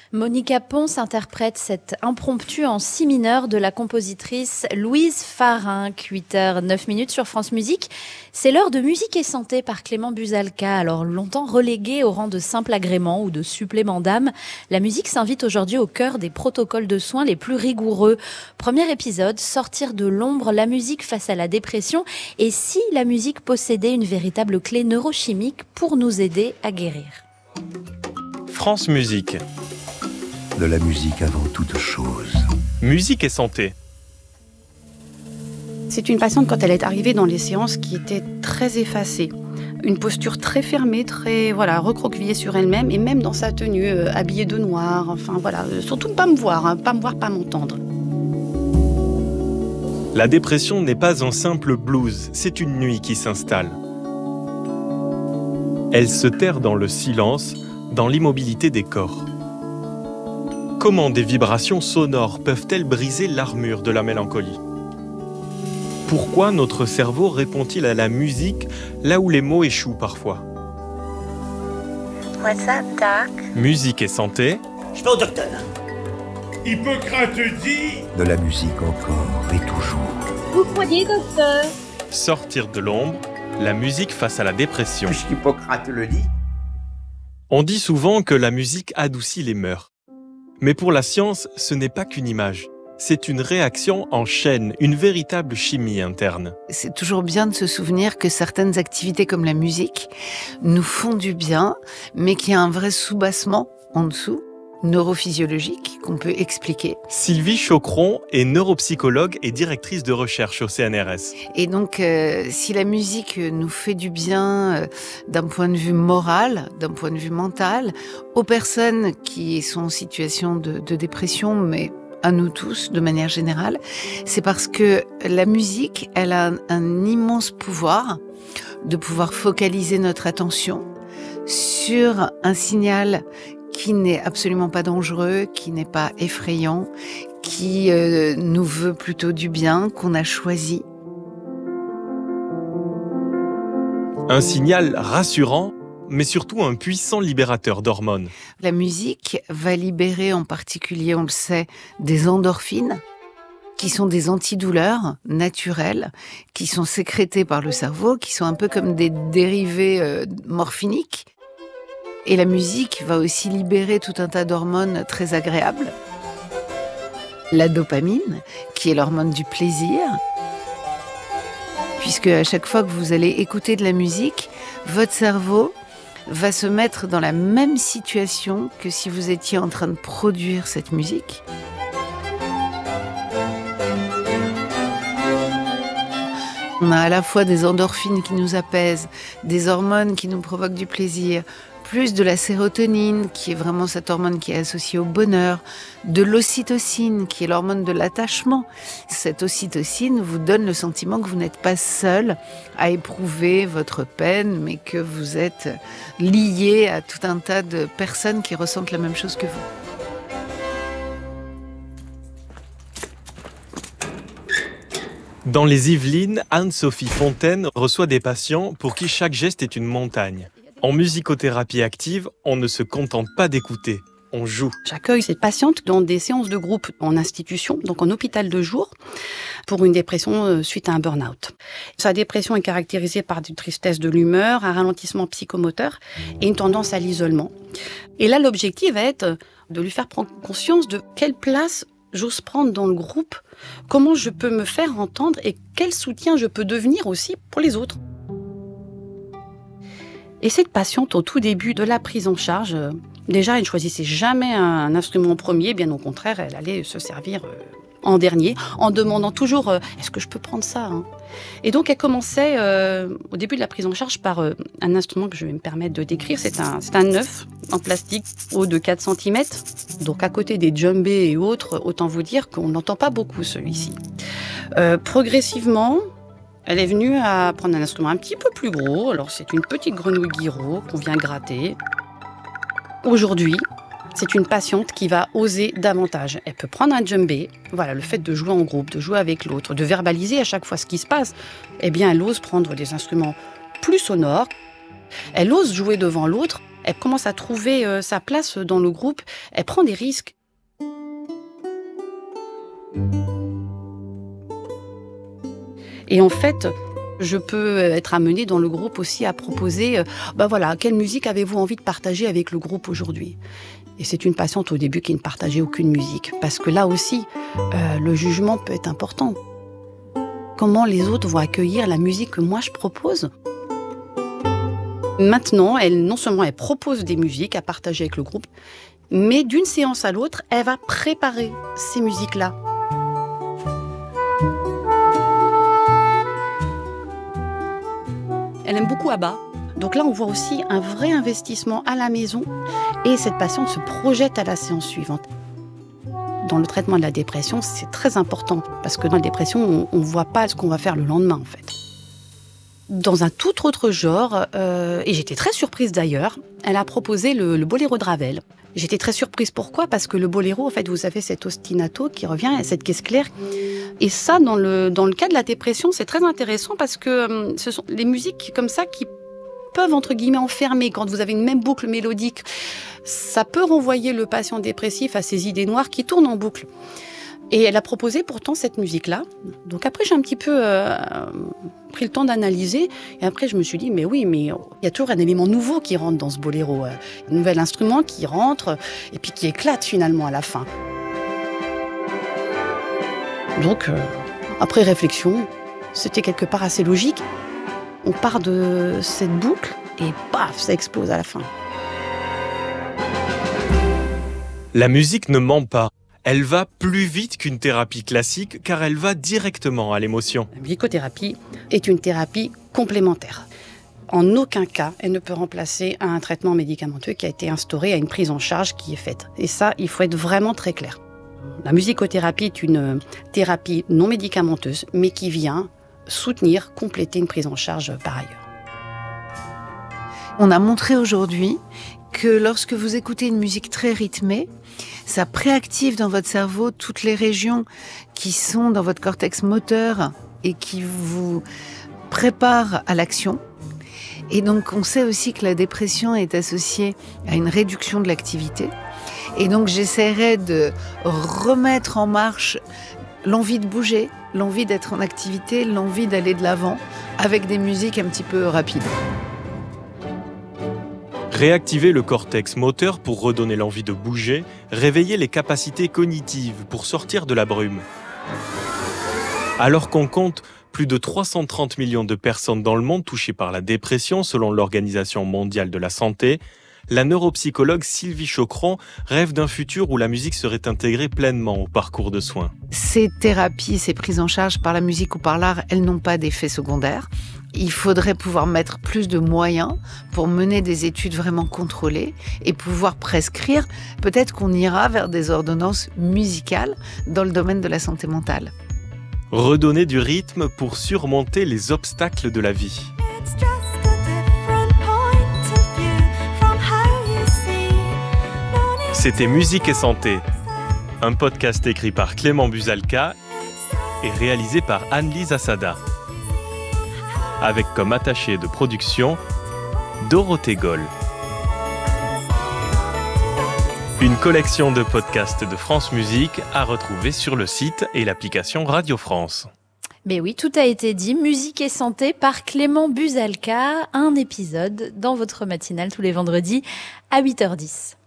Monica Ponce interprète cet impromptu en si mineur de la compositrice Louise Farinck, 8h09 sur France Musique. C'est l'heure de Musique et Santé par Clément Buzalka. Alors longtemps reléguée au rang de simple agrément ou de supplément d'âme, la musique s'invite aujourd'hui au cœur des protocoles de soins les plus rigoureux. Premier épisode, sortir de l'ombre la musique face à la dépression et si la musique possédait une véritable clé neurochimique pour nous aider à guérir. France Musique. De la musique avant toute chose. Musique et santé. C'est une patiente, quand elle est arrivée dans les séances, qui était très effacée. Une posture très fermée, très recroquevillée sur elle-même, et même dans sa tenue, habillée de noir. Surtout pas me voir, pas m'entendre. La dépression n'est pas un simple blues, c'est une nuit qui s'installe. Elle se terre dans le silence, dans l'immobilité des corps. Comment des vibrations sonores peuvent-elles briser l'armure de la mélancolie ? Pourquoi notre cerveau répond-il à la musique là où les mots échouent parfois ? What's up, Doc? Musique et santé. Je vais au docteur. Hippocrate dit... De la musique encore et toujours. Vous croyez, docteur? Sortir de l'ombre, la musique face à la dépression. Puisqu'Hippocrate le dit. On dit souvent que la musique adoucit les mœurs. Mais pour la science, ce n'est pas qu'une image. C'est une réaction en chaîne, une véritable chimie interne. C'est toujours bien de se souvenir que certaines activités comme la musique nous font du bien, mais qu'il y a un vrai soubassement en dessous, neurophysiologique, qu'on peut expliquer. Sylvie Chocron est neuropsychologue et directrice de recherche au CNRS. Et donc, si la musique nous fait du bien d'un point de vue moral, d'un point de vue mental, aux personnes qui sont en situation de dépression, mais à nous tous, de manière générale, c'est parce que la musique, elle a un immense pouvoir de pouvoir focaliser notre attention sur un signal qui n'est absolument pas dangereux, qui n'est pas effrayant, qui nous veut plutôt du bien, qu'on a choisi. Un signal rassurant, mais surtout un puissant libérateur d'hormones. La musique va libérer en particulier, on le sait, des endorphines, qui sont des antidouleurs naturelles, qui sont sécrétées par le cerveau, qui sont un peu comme des dérivés morphiniques. Et la musique va aussi libérer tout un tas d'hormones très agréables. La dopamine, qui est l'hormone du plaisir, puisque à chaque fois que vous allez écouter de la musique, votre cerveau va se mettre dans la même situation que si vous étiez en train de produire cette musique. On a à la fois des endorphines qui nous apaisent, des hormones qui nous provoquent du plaisir, plus de la sérotonine, qui est vraiment cette hormone qui est associée au bonheur, de l'ocytocine, qui est l'hormone de l'attachement. Cette ocytocine vous donne le sentiment que vous n'êtes pas seul à éprouver votre peine, mais que vous êtes lié à tout un tas de personnes qui ressentent la même chose que vous. Dans les Yvelines, Anne-Sophie Fontaine reçoit des patients pour qui chaque geste est une montagne. En musicothérapie active, on ne se contente pas d'écouter, on joue. J'accueille ces patientes dans des séances de groupe en institution, donc en hôpital de jour, pour une dépression suite à un burn-out. Sa dépression est caractérisée par une tristesse de l'humeur, un ralentissement psychomoteur et une tendance à l'isolement. Et là, l'objectif va être de lui faire prendre conscience de quelle place j'ose prendre dans le groupe, comment je peux me faire entendre et quel soutien je peux devenir aussi pour les autres. Et cette patiente, au tout début de la prise en charge, déjà, elle ne choisissait jamais un instrument premier, bien au contraire, elle allait se servir en dernier, en demandant toujours « est-ce que je peux prendre ça hein ?» Et donc, elle commençait, au début de la prise en charge, par un instrument que je vais me permettre de décrire. C'est un neuf en plastique, haut de 4 cm. Donc, à côté des djembés et autres, autant vous dire qu'on n'entend pas beaucoup celui-ci. Progressivement, elle est venue à prendre un instrument un petit peu plus gros. Alors, c'est une petite grenouille guiraud qu'on vient gratter. Aujourd'hui, c'est une patiente qui va oser davantage. Elle peut prendre un djembé. Voilà, le fait de jouer en groupe, de jouer avec l'autre, de verbaliser à chaque fois ce qui se passe. Eh bien, elle ose prendre des instruments plus sonores. Elle ose jouer devant l'autre Elle commence à trouver sa place dans le groupe. Elle prend des risques. Et en fait, je peux être amenée dans le groupe aussi à proposer, quelle musique avez-vous envie de partager avec le groupe aujourd'hui ? Et c'est une patiente au début qui ne partageait aucune musique. Parce que là aussi, le jugement peut être important. Comment les autres vont accueillir la musique que moi je propose ? Maintenant, non seulement elle propose des musiques à partager avec le groupe, mais d'une séance à l'autre, elle va préparer ces musiques-là. Elle aime beaucoup ABBA. Donc là, on voit aussi un vrai investissement à la maison et cette patiente se projette à la séance suivante. Dans le traitement de la dépression, c'est très important parce que dans la dépression, on ne voit pas ce qu'on va faire le lendemain, en fait. Dans un tout autre genre, et j'étais très surprise d'ailleurs, elle a proposé le boléro de Ravel. J'étais très surprise. Pourquoi ? Parce que le boléro, en fait, vous avez cet ostinato qui revient, cette caisse claire. Et ça, dans le cas de la dépression, c'est très intéressant parce que ce sont les musiques comme ça qui peuvent, entre guillemets, enfermer. Quand vous avez une même boucle mélodique, ça peut renvoyer le patient dépressif à ses idées noires qui tournent en boucle. Et elle a proposé pourtant cette musique-là. Donc après, j'ai un petit peu pris le temps d'analyser. Et après, je me suis dit, mais il y a toujours un élément nouveau qui rentre dans ce boléro. Un nouvel instrument qui rentre et puis qui éclate finalement à la fin. Donc, après réflexion, c'était quelque part assez logique. On part de cette boucle et paf, ça explose à la fin. La musique ne ment pas. Elle va plus vite qu'une thérapie classique car elle va directement à l'émotion. La musicothérapie est une thérapie complémentaire. En aucun cas, elle ne peut remplacer un traitement médicamenteux qui a été instauré à une prise en charge qui est faite. Et ça, il faut être vraiment très clair. La musicothérapie est une thérapie non médicamenteuse, mais qui vient soutenir, compléter une prise en charge par ailleurs. On a montré aujourd'hui que lorsque vous écoutez une musique très rythmée, ça préactive dans votre cerveau toutes les régions qui sont dans votre cortex moteur et qui vous préparent à l'action. Et donc, on sait aussi que la dépression est associée à une réduction de l'activité. Et donc, j'essaierai de remettre en marche l'envie de bouger, l'envie d'être en activité, l'envie d'aller de l'avant avec des musiques un petit peu rapides. Réactiver le cortex moteur pour redonner l'envie de bouger, réveiller les capacités cognitives pour sortir de la brume. Alors qu'on compte plus de 330 millions de personnes dans le monde touchées par la dépression selon l'Organisation mondiale de la santé, la neuropsychologue Sylvie Chocron rêve d'un futur où la musique serait intégrée pleinement au parcours de soins. Ces thérapies, ces prises en charge par la musique ou par l'art, elles n'ont pas d'effet secondaire. Il faudrait pouvoir mettre plus de moyens pour mener des études vraiment contrôlées et pouvoir prescrire. Peut-être qu'on ira vers des ordonnances musicales dans le domaine de la santé mentale. Redonner du rythme pour surmonter les obstacles de la vie. C'était Musique et Santé, un podcast écrit par Clément Buzalka et réalisé par Anne-Lise Assada. Avec comme attaché de production, Dorothée Goll. Une collection de podcasts de France Musique à retrouver sur le site et l'application Radio France. Mais oui, tout a été dit. Musique et santé par Clément Buzalka. Un épisode dans votre matinale tous les vendredis à 8h10.